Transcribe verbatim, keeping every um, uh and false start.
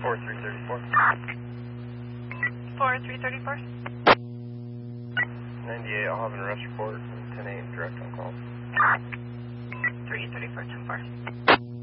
four three thirty-four. four three thirty-four. ninety-eight, I'll have an arrest report. ten eight, direct on call. three thirty-four, ten four.